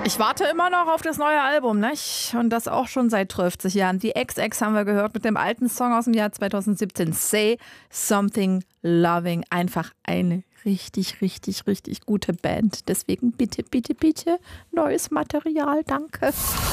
Ich warte immer noch auf das neue Album, nicht? Und das auch schon seit 50 Jahren. Die XX haben wir gehört mit dem alten Song aus dem Jahr 2017. Say Something Loving. Einfach eine richtig, richtig, richtig gute Band. Deswegen bitte, bitte, bitte neues Material. Danke.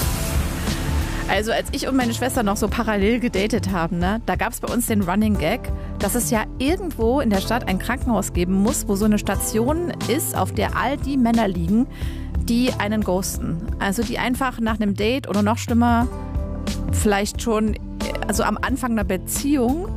Also als ich und meine Schwester noch so parallel gedatet haben, ne, da gab es bei uns den Running Gag, dass es ja irgendwo in der Stadt ein Krankenhaus geben muss, wo so eine Station ist, auf der all die Männer liegen, die einen ghosten. Also die einfach nach einem Date oder noch schlimmer, vielleicht schon also am Anfang einer Beziehung,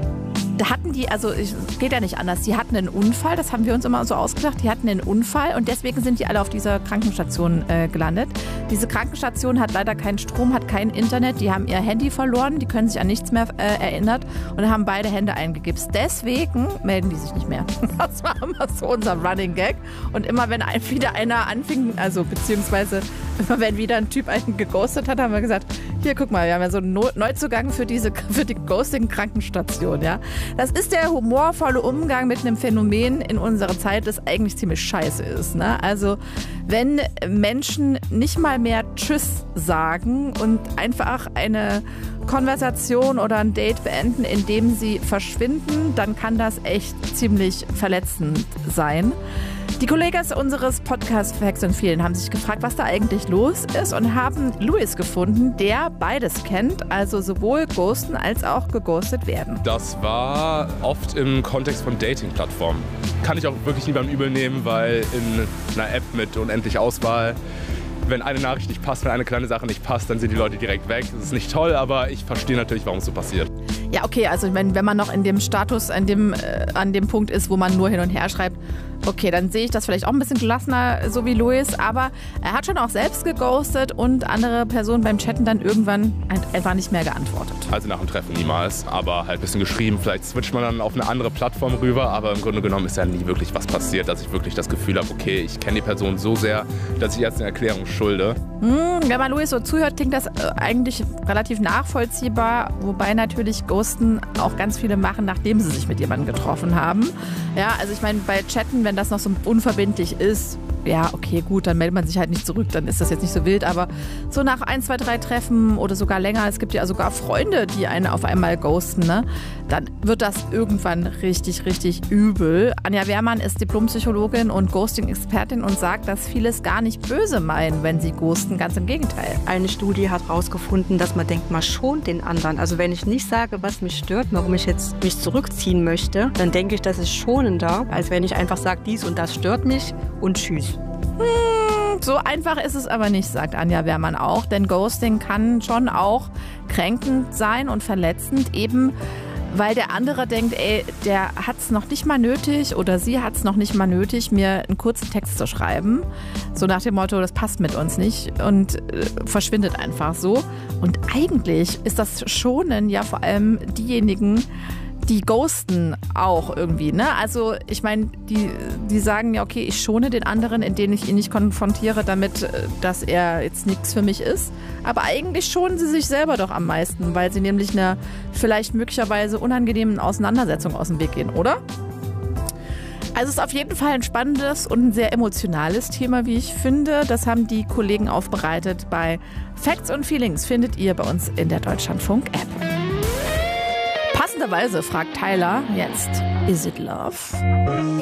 da hatten die, also geht ja nicht anders, die hatten einen Unfall, das haben wir uns immer so ausgedacht, die hatten einen Unfall und deswegen sind die alle auf dieser Krankenstation gelandet. Diese Krankenstation hat leider keinen Strom, hat kein Internet, die haben ihr Handy verloren, die können sich an nichts mehr erinnern und haben beide Hände eingegipst. Deswegen melden die sich nicht mehr. Das war immer so unser Running Gag und immer wenn wieder einer anfing, also beziehungsweise immer wenn wieder ein Typ einen geghostet hat, haben wir gesagt, hier guck mal, wir haben ja so einen Neuzugang für die Ghosting-Krankenstation, ja. Das ist der humorvolle Umgang mit einem Phänomen in unserer Zeit, das eigentlich ziemlich scheiße ist, ne? Also wenn Menschen nicht mal mehr Tschüss sagen und einfach eine Konversation oder ein Date beenden, indem sie verschwinden, dann kann das echt ziemlich verletzend sein. Die Kollegen unseres Podcasts Facts und Vielen haben sich gefragt, was da eigentlich los ist und haben Louis gefunden, der beides kennt, also sowohl ghosten als auch geghostet werden. Das war oft im Kontext von Dating-Plattformen. Kann ich auch wirklich niemandem übel nehmen, weil in einer App mit unendlich Auswahl, wenn eine Nachricht nicht passt, wenn eine kleine Sache nicht passt, dann sind die Leute direkt weg. Das ist nicht toll, aber ich verstehe natürlich, warum es so passiert. Ja, okay, also wenn man noch in dem Status, an dem Punkt ist, wo man nur hin und her schreibt, okay, dann sehe ich das vielleicht auch ein bisschen gelassener, so wie Louis, aber er hat schon auch selbst geghostet und andere Personen beim Chatten dann irgendwann einfach nicht mehr geantwortet. Also nach dem Treffen niemals, aber halt ein bisschen geschrieben. Vielleicht switcht man dann auf eine andere Plattform rüber, aber im Grunde genommen ist ja nie wirklich was passiert, dass ich wirklich das Gefühl habe, okay, ich kenne die Person so sehr, dass ich jetzt eine Erklärung schulde. Wenn man Louis so zuhört, klingt das eigentlich relativ nachvollziehbar, wobei natürlich Ghosten auch ganz viele machen, nachdem sie sich mit jemandem getroffen haben. Ja, also ich meine, bei Chatten, wenn das noch so unverbindlich ist, ja, okay, gut, dann meldet man sich halt nicht zurück, dann ist das jetzt nicht so wild, aber so nach 1, 2, 3 Treffen oder sogar länger, es gibt ja sogar Freunde, die einen auf einmal ghosten, ne? Dann wird das irgendwann richtig, richtig übel. Anja Wehrmann ist Diplompsychologin und Ghosting-Expertin und sagt, dass viele es gar nicht böse meinen, wenn sie ghosten, ganz im Gegenteil. Eine Studie hat herausgefunden, dass man denkt, man schont den anderen. Also wenn ich nicht sage, was mich stört, warum ich jetzt mich zurückziehen möchte, dann denke ich, das ist schonender, als wenn ich einfach sage, dies und das stört mich und tschüss. So einfach ist es aber nicht, sagt Anja Wehrmann auch, denn Ghosting kann schon auch kränkend sein und verletzend, eben weil der andere denkt, ey, der hat es noch nicht mal nötig oder sie hat es noch nicht mal nötig, mir einen kurzen Text zu schreiben. So nach dem Motto, das passt mit uns nicht und verschwindet einfach so. Und eigentlich ist das Schonen ja vor allem diejenigen, die ghosten auch irgendwie, ne? Also ich meine, die sagen ja, okay, ich schone den anderen, indem ich ihn nicht konfrontiere, damit, dass er jetzt nichts für mich ist. Aber eigentlich schonen sie sich selber doch am meisten, weil sie nämlich einer vielleicht möglicherweise unangenehmen Auseinandersetzung aus dem Weg gehen, oder? Also es ist auf jeden Fall ein spannendes und ein sehr emotionales Thema, wie ich finde. Das haben die Kollegen aufbereitet bei Facts und Feelings, findet ihr bei uns in der Deutschlandfunk-App. Passenderweise fragt Tyler jetzt, is it love?